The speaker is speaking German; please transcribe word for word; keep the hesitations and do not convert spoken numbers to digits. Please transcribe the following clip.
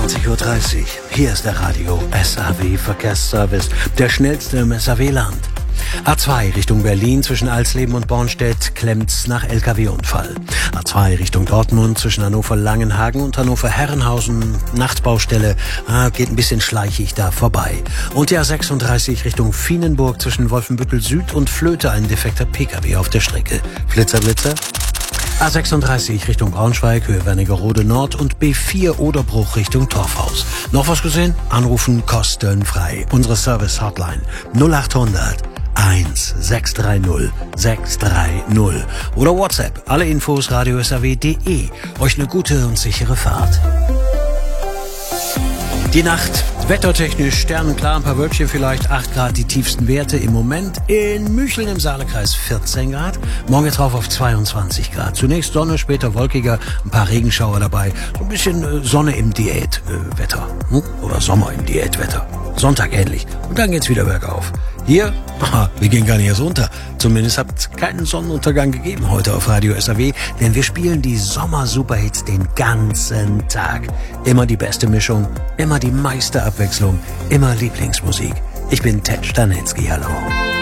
zwanzig Uhr dreißig. Hier ist der Radio S A W Verkehrsservice, der schnellste im S A W-Land. A zwei Richtung Berlin zwischen Alsleben und Bornstedt klemmt's nach L K W-Unfall. A zwei Richtung Dortmund zwischen Hannover-Langenhagen und Hannover-Herrenhausen. Nachtbaustelle, ah, geht ein bisschen schleichig da vorbei. Und die A sechsunddreißig Richtung Vienenburg zwischen Wolfenbüttel Süd und Flöte ein defekter P K W auf der Strecke. Flitzer, Blitzer. A sechsunddreißig Richtung Braunschweig, Höhe Wernigerode Nord und B vier Oderbruch Richtung Torfhaus. Noch was gesehen? Anrufen kostenfrei. Unsere Service-Hotline null achthundert eins sechs drei null sechs drei null oder WhatsApp. Alle Infos radio s a w punkt de. Euch eine gute und sichere Fahrt. Die Nacht, wettertechnisch sternenklar, ein paar Wölkchen vielleicht, acht Grad die tiefsten Werte. Im Moment in Mücheln im Saalekreis vierzehn Grad, morgen geht's rauf auf zweiundzwanzig Grad. Zunächst Sonne, später wolkiger, ein paar Regenschauer dabei, so ein bisschen Sonne im Diätwetter, hm? Oder Sommer im Diätwetter. Sonntag ähnlich. Und dann geht's wieder bergauf. Hier, aha, wir gehen gar nicht erst unter. Zumindest hat es keinen Sonnenuntergang gegeben heute auf Radio S A W, denn wir spielen die Sommer-Superhits den ganzen Tag. Immer die beste Mischung, immer die meiste Abwechslung, immer Lieblingsmusik. Ich bin Ted Stanitzky, hallo.